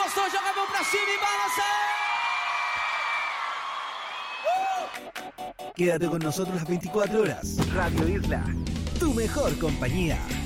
gostou, joga a mão pra cima e balança! Quédate con nosotros las 24 horas. Radio Isla, tu mejor compañía.